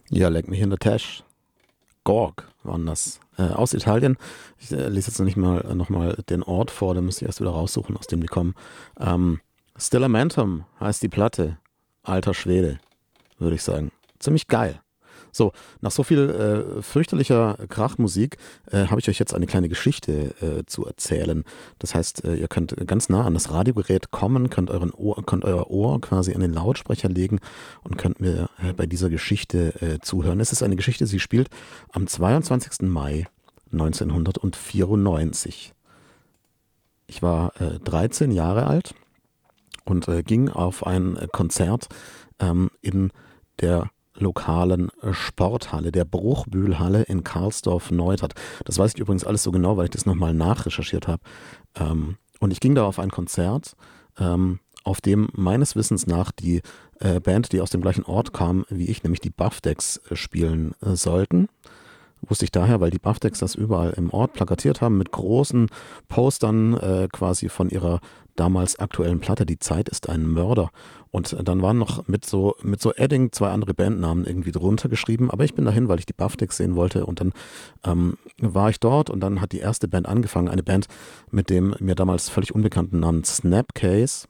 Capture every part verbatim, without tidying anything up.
Ja, leck mich in der Tash. Gorg waren das. Äh, aus Italien. Ich äh, lese jetzt noch nicht mal äh, nochmal den Ort vor, da müsste ich erst wieder raussuchen, aus dem die kommen. Ähm, Stillamentum heißt die Platte. Alter Schwede, würde ich sagen. Ziemlich geil. So, nach so viel äh, fürchterlicher Krachmusik äh, habe ich euch jetzt eine kleine Geschichte äh, zu erzählen. Das heißt, äh, ihr könnt ganz nah an das Radiogerät kommen, könnt, euren Ohr, könnt euer Ohr quasi an den Lautsprecher legen und könnt mir äh, bei dieser Geschichte äh, zuhören. Es ist eine Geschichte, sie spielt am zweiundzwanzigsten Mai neunzehnhundertvierundneunzig. Ich war äh, dreizehn Jahre alt und äh, ging auf ein äh, Konzert ähm, in der lokalen äh, Sporthalle, der Bruchbühlhalle in Karlsdorf-Neustadt. Das weiß ich übrigens alles so genau, weil ich das nochmal nachrecherchiert habe. Ähm, und ich ging da auf ein Konzert, ähm, auf dem meines Wissens nach die äh, Band, die aus dem gleichen Ort kam wie ich, nämlich die Buff Decks, äh, spielen äh, sollten. Wusste ich daher, weil die Buff Decks das überall im Ort plakatiert haben mit großen Postern äh, quasi von ihrer damals aktuellen Platte. Die Zeit ist ein Mörder. Und dann waren noch mit so mit so Edding zwei andere Bandnamen irgendwie drunter geschrieben. Aber ich bin dahin, weil ich die Buff Decks sehen wollte. Und dann ähm, war ich dort und dann hat die erste Band angefangen. Eine Band mit dem mir damals völlig unbekannten Namen Snapcase.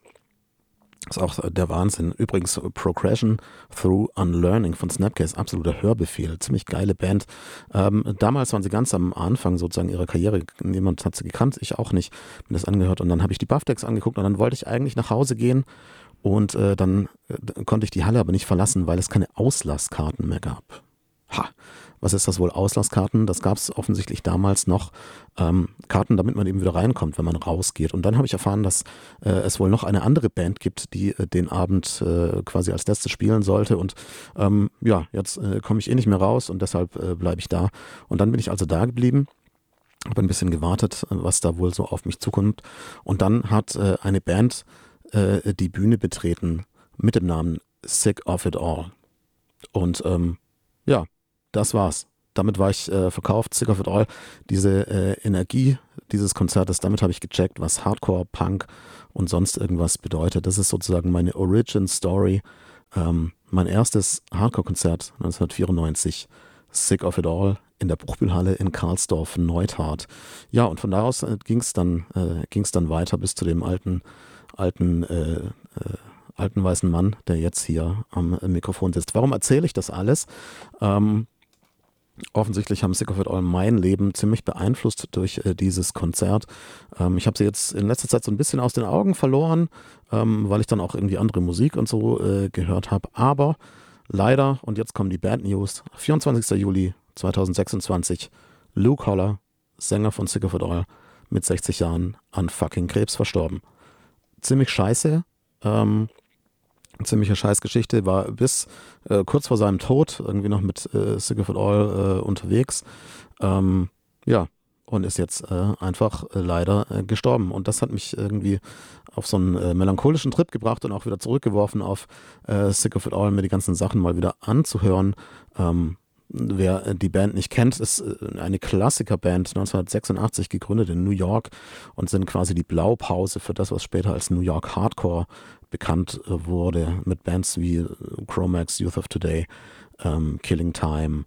Das ist auch der Wahnsinn. Übrigens Progression Through Unlearning von Snapcase, absoluter Hörbefehl. Ziemlich geile Band. Ähm, damals waren sie ganz am Anfang sozusagen ihrer Karriere. Niemand hat sie gekannt, ich auch nicht. Bin das angehört und dann habe ich die Buff Decks angeguckt und dann wollte ich eigentlich nach Hause gehen und äh, dann äh, konnte ich die Halle aber nicht verlassen, weil es keine Auslasskarten mehr gab. Ha! Was ist das wohl? Auslasskarten? Das gab es offensichtlich damals noch. Ähm, Karten, damit man eben wieder reinkommt, wenn man rausgeht. Und dann habe ich erfahren, dass äh, es wohl noch eine andere Band gibt, die äh, den Abend äh, quasi als letzte spielen sollte. Und ähm, ja, jetzt äh, komme ich eh nicht mehr raus und deshalb äh, bleibe ich da. Und dann bin ich also da geblieben, habe ein bisschen gewartet, was da wohl so auf mich zukommt. Und dann hat äh, eine Band äh, die Bühne betreten mit dem Namen Sick of It All. Und ähm, ja, das war's. Damit war ich äh, verkauft, Sick of It All. Diese äh, Energie dieses Konzertes, damit habe ich gecheckt, was Hardcore, Punk und sonst irgendwas bedeutet. Das ist sozusagen meine Origin Story. Ähm, mein erstes Hardcore-Konzert neunzehnhundertvierundneunzig, Sick of It All in der Bruchbühlhalle in Karlsdorf-Neustadt. Ja, und von daraus äh, ging es dann, äh, ging's dann weiter bis zu dem alten, alten äh, äh, alten weißen Mann, der jetzt hier am Mikrofon sitzt. Warum erzähle ich das alles? Ähm, offensichtlich haben Sick of It All mein Leben ziemlich beeinflusst durch äh, dieses Konzert. Ähm, ich habe sie jetzt in letzter Zeit so ein bisschen aus den Augen verloren, ähm, weil ich dann auch irgendwie andere Musik und so äh, gehört habe. Aber leider, und jetzt kommen die Band News, vierundzwanzigster Juli zweitausendsechsundzwanzig, Luke Holler, Sänger von Sick of It All, mit sechzig Jahren an fucking Krebs verstorben. Ziemlich scheiße. Ähm, ziemliche Scheißgeschichte, war bis äh, kurz vor seinem Tod irgendwie noch mit äh, Sick of It All äh, unterwegs. Ähm, ja, und ist jetzt äh, einfach äh, leider äh, gestorben. Und das hat mich irgendwie auf so einen äh, melancholischen Trip gebracht und auch wieder zurückgeworfen auf äh, Sick of It All, mir die ganzen Sachen mal wieder anzuhören. Ähm, Wer die Band nicht kennt, ist eine Klassikerband, neunzehnhundertsechsundachtzig gegründet in New York und sind quasi die Blaupause für das, was später als New York Hardcore bekannt wurde, mit Bands wie Chromax, Youth of Today, ähm, Killing Time,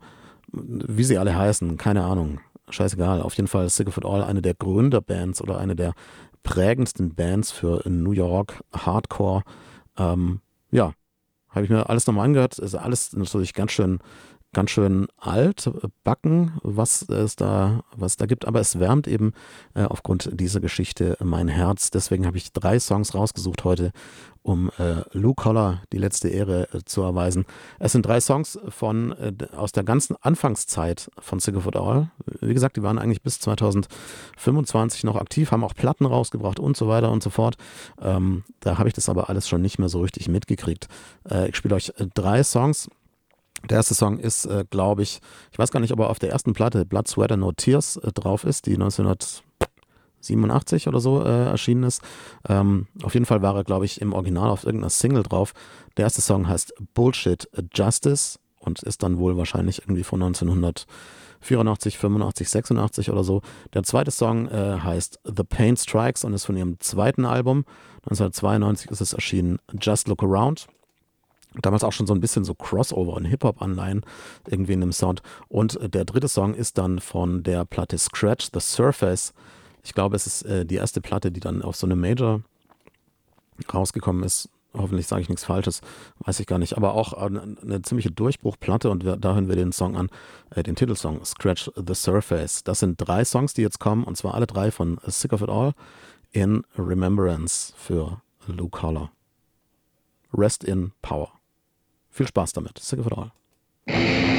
wie sie alle heißen, keine Ahnung, scheißegal. Auf jeden Fall Sick of It All, eine der Gründerbands oder eine der prägendsten Bands für New York Hardcore. Ähm, ja, habe ich mir alles nochmal angehört, ist alles natürlich ganz schön ganz schön alt, backen, was es da, was da gibt, aber es wärmt eben äh, aufgrund dieser Geschichte mein Herz. Deswegen habe ich drei Songs rausgesucht heute, um äh, Luke Holler die letzte Ehre äh, zu erweisen. Es sind drei Songs von äh, aus der ganzen Anfangszeit von Sick of It All. Wie gesagt, die waren eigentlich bis zweitausendfünfundzwanzig noch aktiv, haben auch Platten rausgebracht und so weiter und so fort. Ähm, da habe ich das aber alles schon nicht mehr so richtig mitgekriegt. Äh, ich spiele euch äh, drei Songs. Der erste Song ist, äh, glaube ich, ich weiß gar nicht, ob er auf der ersten Platte Blood, Sweat and No Tears äh, drauf ist, die neunzehnhundertsiebenundachtzig oder so äh, erschienen ist. Ähm, auf jeden Fall war er, glaube ich, im Original auf irgendeiner Single drauf. Der erste Song heißt Bullshit Justice und ist dann wohl wahrscheinlich irgendwie von neunzehnhundertvierundachtzig, fünfundachtzig, sechsundachtzig oder so. Der zweite Song äh, heißt The Pain Strikes und ist von ihrem zweiten Album. neunzehnhundertzweiundneunzig ist es erschienen, Just Look Around. Damals auch schon so ein bisschen so Crossover und Hip-Hop-Anleihen irgendwie in dem Sound. Und äh, der dritte Song ist dann von der Platte Scratch the Surface. Ich glaube, es ist äh, die erste Platte, die dann auf so eine Major rausgekommen ist. Hoffentlich sage ich nichts Falsches, weiß ich gar nicht. Aber auch eine, eine ziemliche Durchbruchplatte und wir, da hören wir den Song an, äh, den Titelsong Scratch the Surface. Das sind drei Songs, die jetzt kommen und zwar alle drei von Sick of It All in Remembrance für Luke Holler. Rest in Power. Viel Spaß damit. Sick of It All.